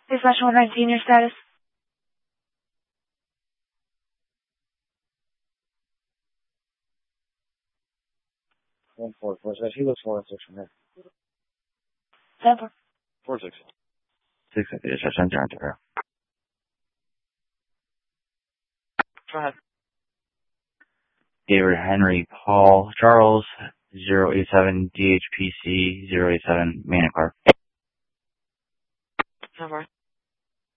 A/119, your status? 144. He looks 416 from there. 10-4. 46. 6 小山这样这边。 Go ahead. David Henry Paul Charles 087 DHPC 087 Manic Car. 10-4.